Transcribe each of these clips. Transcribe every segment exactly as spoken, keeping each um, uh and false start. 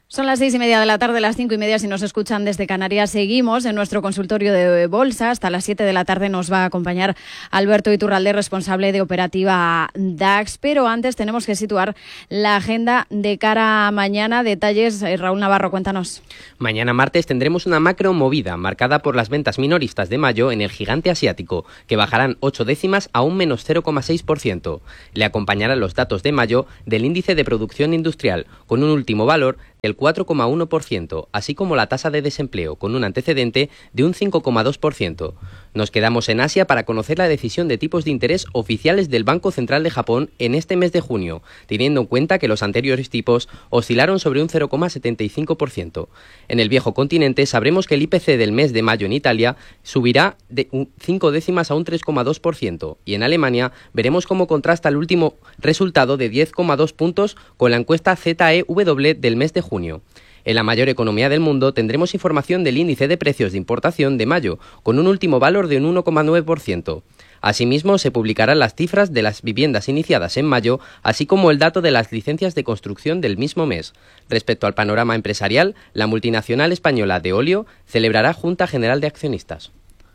Son las seis y media de la tarde, las cinco y media si nos escuchan desde Canarias. Seguimos en nuestro consultorio de bolsa. Hasta las siete de la tarde nos va a acompañar Alberto Iturralde, responsable de operativa DAX. Pero antes tenemos que situar la agenda de cara a mañana. Detalles, Raúl Navarro, cuéntanos. Mañana martes tendremos una macro movida marcada por las ventas minoristas de mayo en el gigante asiático, que bajarán ocho décimas a un menos cero coma seis por ciento. Le acompañarán los datos de mayo del índice de producción industrial, con un último valor del cuatro coma uno por ciento, así como la tasa de desempleo, con un antecedente de un cinco coma dos por ciento. Nos quedamos en Asia para conocer la decisión de tipos de interés oficiales del Banco Central de Japón en este mes de junio, teniendo en cuenta que los anteriores tipos oscilaron sobre un cero coma setenta y cinco por ciento. En el viejo continente sabremos que el I P C del mes de mayo en Italia subirá de cinco décimas a un tres coma dos por ciento, y en Alemania veremos cómo contrasta el último resultado de diez coma dos puntos con la encuesta Z E W del mes de junio. En la mayor economía del mundo tendremos información del índice de precios de importación de mayo, con un último valor de un uno coma nueve por ciento. Asimismo, se publicarán las cifras de las viviendas iniciadas en mayo, así como el dato de las licencias de construcción del mismo mes. Respecto al panorama empresarial, la multinacional española de óleo celebrará Junta General de Accionistas.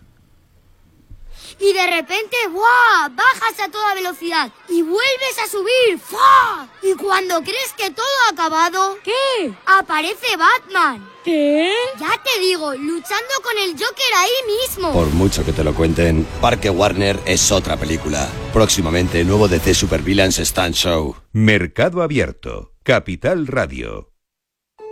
Y de repente, ¡buah!, bajas a toda velocidad y vuelves a subir, ¡fua! Y cuando crees que todo ha acabado, ¿qué? Aparece Batman. ¿Qué? Ya te digo, luchando con el Joker ahí mismo. Por mucho que te lo cuenten, Parque Warner es otra película. Próximamente, nuevo D C Supervillains Stunt Show. Mercado Abierto, Capital Radio.